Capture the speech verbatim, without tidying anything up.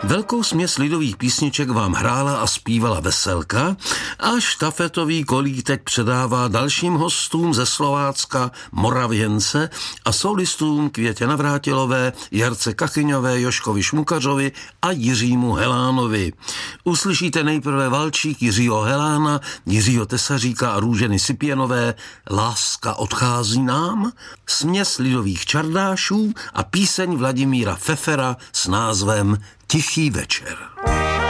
Velkou směs lidových písniček vám hrála a zpívala Veselka a štafetový kolítek předává dalším hostům ze Slovácka, Moravěnce a solistům Květě Navrátilové, Jarce Kachyňové, Joškovi Šmukařovi a Jiřímu Helánovi. Uslyšíte nejprve valčík Jiřího Helána, Jiřího Tesaříka a Růženy Sipěnové Láska odchází nám, směs lidových čardášů a píseň Vladimíra Pfeffera s názvem Tichý večer.